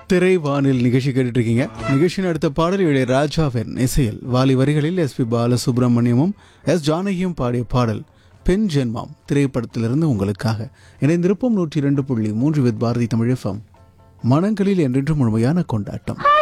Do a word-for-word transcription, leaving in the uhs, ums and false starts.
திரைவானில் நிகழ்ச்சி கேட்டுட்டு இருக்கீங்க. நிகழ்ச்சியின் அடுத்த பாடல் இளைய ராஜாவின் இசையில் வாலி வரிகளில் எஸ் பி பாலசுப்ரமணியமும் எஸ் ஜானகியும் பாடிய பாடல் பெண் ஜென்மாம் திரைப்படத்திலிருந்து உங்களுக்காக. இணைந்திருப்போம் நூற்றி இரண்டு புள்ளி மூன்று வித் பாரதி தமிழ் எஃப்எம். மனங்களில் என்றென்று முழுமையான கொண்டாட்டம்.